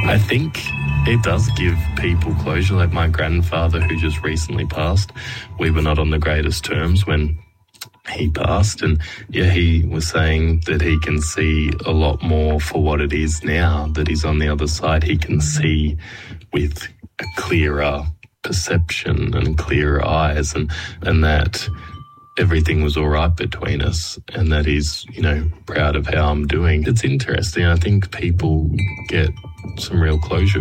I think it does give people closure. Like my grandfather, who just recently passed, we were not on the greatest terms when he passed, and he was saying that he can see a lot more for what it is now that he's on the other side. He can see with a clearer perception and clearer eyes, and that everything was all right between us, and that he's, proud of how I'm doing. It's interesting. I think people get some real closure